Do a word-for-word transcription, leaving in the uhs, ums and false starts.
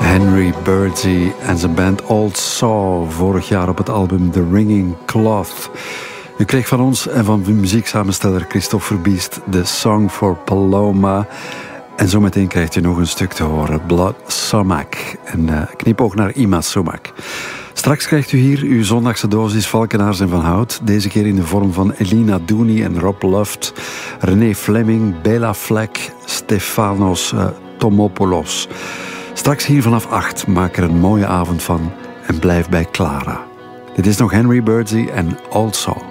Henry Birdsey en zijn band Old Saw, vorig jaar op het album The Ringing Cloth. U kreeg van ons en van muzieksamensteller Christophe Verbiest de Song for Paloma. En zometeen krijgt u nog een stuk te horen, Blood Sumac. En uh, knipoog naar Ima Sumac. Straks krijgt u hier uw zondagse dosis Valkenaars en Van Hout. Deze keer in de vorm van Elina Dooney en Rob Luft, René Fleming, Bela Fleck, Stefanos uh, Tomopoulos. Straks hier vanaf acht, maak er een mooie avond van en blijf bij Clara. Dit is nog Henry Birdsey en Old Saw.